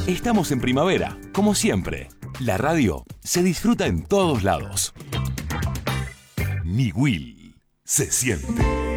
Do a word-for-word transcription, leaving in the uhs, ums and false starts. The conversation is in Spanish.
Estamos en primavera, como siempre. La radio se disfruta en todos lados. Ni Will se siente.